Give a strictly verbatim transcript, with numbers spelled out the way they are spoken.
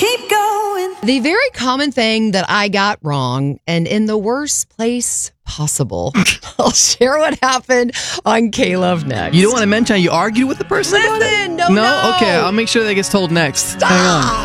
keep going. The very common thing that I got wrong, and in the worst place possible. I'll share what happened on K-Love next. You don't want to mention how you argued with the person? Listen, no, No? no. Okay, I'll make sure that gets told next. Stop. Hang on.